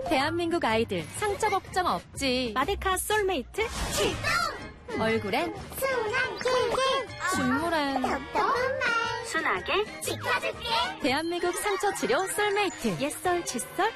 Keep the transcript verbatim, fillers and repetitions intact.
대한민국 아이들 상처 걱정 없지. 마데카 솔메이트 출동! 얼굴엔 순한 꿀꿀 중물엔 답답한 말 순하게 지켜줄게. 대한민국 상처 치료 솔메이트 옛설 칫솔